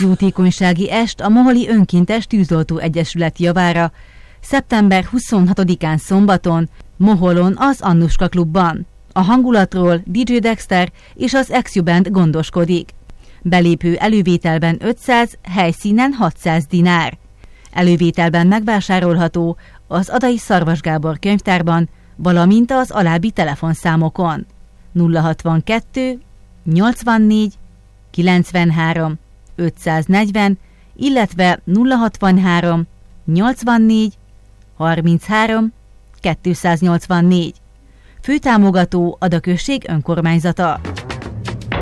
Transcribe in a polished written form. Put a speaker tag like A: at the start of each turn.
A: Jótékonysági est a Moholi Önkéntes Tűzoltó Egyesület javára, szeptember 26-án szombaton, Moholon az Annuska klubban. A hangulatról DJ Dexter és az Exu Band gondoskodik. Belépő elővételben 500, helyszínen 600 dinár. Elővételben megvásárolható az Adai Szarvas Gábor könyvtárban, valamint az alábbi telefonszámokon: 062 84 93 540, illetve 063 84 33 284. Főtámogató Adaközség önkormányzata.